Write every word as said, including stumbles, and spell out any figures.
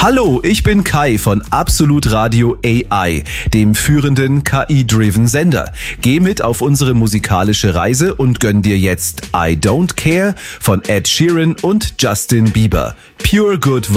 Hallo, ich bin Kai von Absolut Radio A I, dem führenden K I-driven Sender. Geh mit auf unsere musikalische Reise und gönn dir jetzt I Don't Care von Ed Sheeran und Justin Bieber. Pure Good